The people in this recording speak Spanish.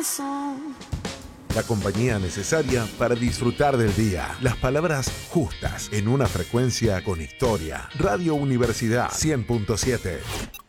chanson. La compañía necesaria para disfrutar del día. Las palabras justas en una frecuencia con historia. Radio Universidad 100.7.